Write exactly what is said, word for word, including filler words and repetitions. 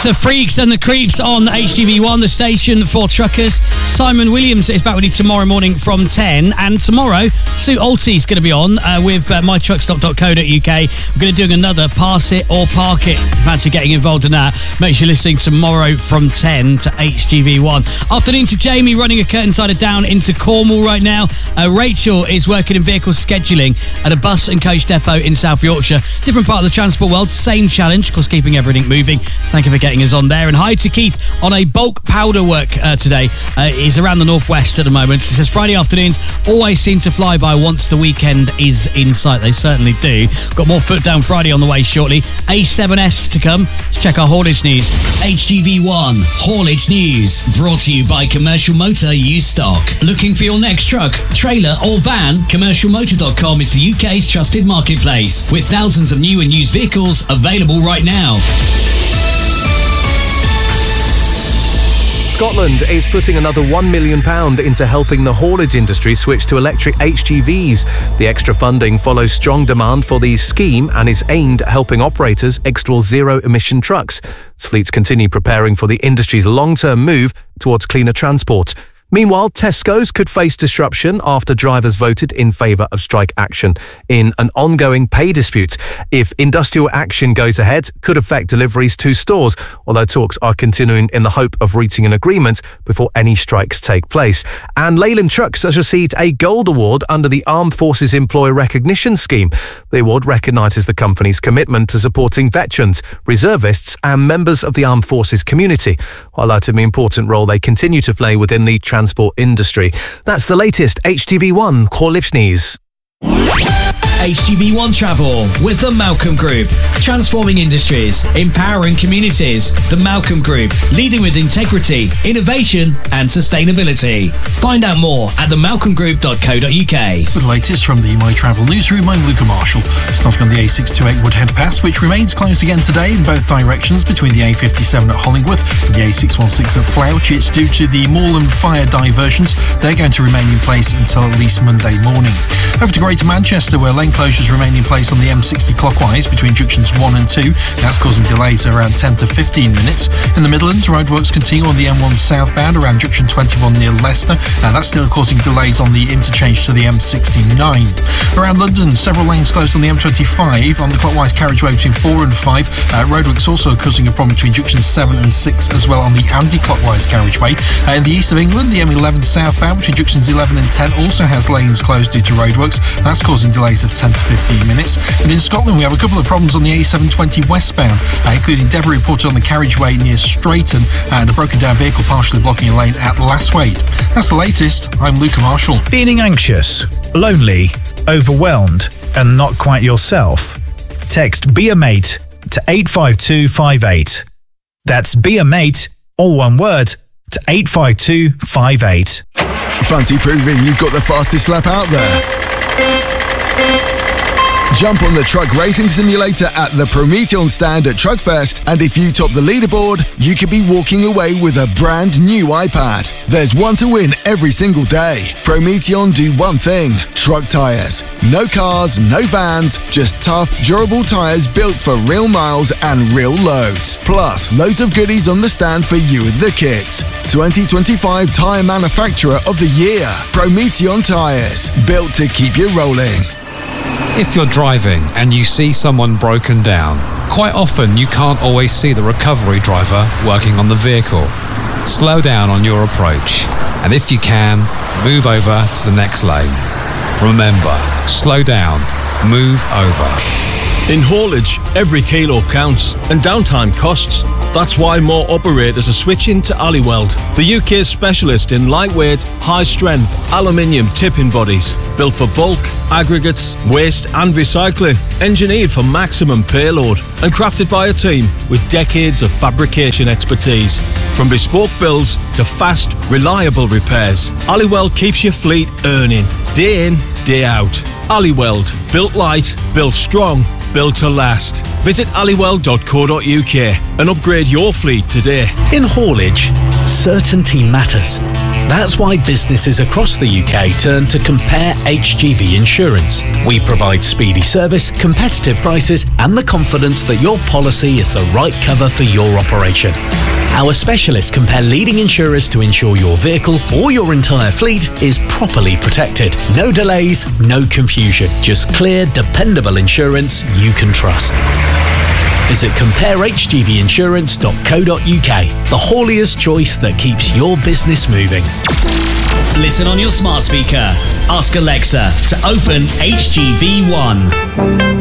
It's the Freaks and the Creeps on H T V one, the station for truckers. Simon Williams is back with you tomorrow morning from ten. And tomorrow, Sue Alty's going to be on uh, with uh, my truck stop dot co dot uk. We're going to do another Pass It or Park It. Fancy getting involved in that. Make sure you're listening tomorrow from ten to H T V one. Afternoon to Jamie, running a curtain sider down into Cornwall right now. Uh, Rachel is working in vehicle scheduling at a bus and coach depot in South Yorkshire. Different part of the transport world, same challenge, of course, keeping everything moving. Thank you for getting us on there. And hi to Keith on a bulk powder work uh, today. Uh, he's around the northwest at the moment. He says Friday afternoons always seem to fly by once the weekend is in sight. They certainly do. Got more Foot Down Friday on the way shortly. A seven S to come. Let's check our haulage news. H T V one Haulage News, brought to you by Commercial Motor Used Stock. Looking for your next truck, trailer or van? commercial motor dot com is the U K's trusted marketplace with thousands of new and used vehicles available right now. Scotland is putting another one million pounds into helping the haulage industry switch to electric H G Vs. The extra funding follows strong demand for the scheme and is aimed at helping operators install zero-emission trucks. Fleets continue preparing for the industry's long-term move towards cleaner transport. Meanwhile, Tesco's could face disruption after drivers voted in favour of strike action in an ongoing pay dispute. If industrial action goes ahead, could affect deliveries to stores, although talks are continuing in the hope of reaching an agreement before any strikes take place. And Leyland Trucks has received a Gold Award under the Armed Forces Employee Recognition Scheme. The award recognises the company's commitment to supporting veterans, reservists and members of the armed forces community, highlighting the important role they continue to play within the transport transport industry. That's the latest H T V one Haulage News. H T V one Travel with the Malcolm Group. Transforming industries, empowering communities. The Malcolm Group, leading with integrity, innovation and sustainability. Find out more at the malcolm group dot co dot uk. The latest from the My Travel newsroom, I'm Luca Marshall. Stopping on the A six twenty-eight Woodhead Pass, which remains closed again today in both directions between the A fifty-seven at Hollingworth and the A six sixteen at Flouch. It's due to the Moorland fire diversions. They're going to remain in place until at least Monday morning. Over to Greater Manchester, where lane closures remain in place on the M sixty clockwise between junctions one and two. That's causing delays of around ten to fifteen minutes. In the Midlands, roadworks continue on the M one southbound around junction twenty-one near Leicester. Now that's still causing delays on the interchange to the M sixty-nine. Around London, several lanes closed on the M twenty-five on the clockwise carriageway between four and five. Uh, roadworks also causing a problem between junctions seven and six as well on the anti-clockwise carriageway. Uh, in the east of England, the M eleven southbound between junctions eleven and ten also has lanes closed due to roadworks. That's causing delays of ten to fifteen minutes. And in Scotland, we have a couple of problems on the A seven twenty westbound, uh, including debris reported on the carriageway near Strayton and a broken down vehicle partially blocking a lane at Lastwaite. That's the latest. I'm Luca Marshall. Feeling anxious, lonely, overwhelmed, and not quite yourself? Text Be a Mate to eight five two five eight. That's Be a Mate, all one word, to eight five two five eight. Fancy proving you've got the fastest lap out there? Jump on the truck racing simulator at the Prometheon stand at Truckfest, and if you top the leaderboard, you could be walking away with a brand new iPad. There's one to win every single day. Prometheon do one thing: truck tires. No cars, no vans, just tough, durable tires built for real miles and real loads. Plus, loads of goodies on the stand for you and the kids. twenty twenty-five Tire Manufacturer of the Year. Prometheon Tires, built to keep you rolling. If you're driving and you see someone broken down, quite often you can't always see the recovery driver working on the vehicle. Slow down on your approach, and if you can, move over to the next lane. Remember, slow down, move over. In haulage, every kilo counts, and downtime costs. That's why more operators are switching to Aliweld, the U K's specialist in lightweight, high-strength aluminium tipping bodies, built for bulk, aggregates, waste and recycling, engineered for maximum payload, and crafted by a team with decades of fabrication expertise. From bespoke builds to fast, reliable repairs, Aliweld keeps your fleet earning, day in, day out. Aliweld, built light, built strong, built to last. Visit aliweld dot co dot uk and upgrade your fleet today. In haulage, certainty matters. That's why businesses across the U K turn to Compare H G V Insurance. We provide speedy service, competitive prices, and the confidence that your policy is the right cover for your operation. Our specialists compare leading insurers to ensure your vehicle or your entire fleet is properly protected. No delays, no confusion. Just clear, dependable insurance you can trust. Visit compare h g v insurance dot co dot u k, the hauliers' choice that keeps your business moving. Listen on your smart speaker. Ask Alexa to open H G V one.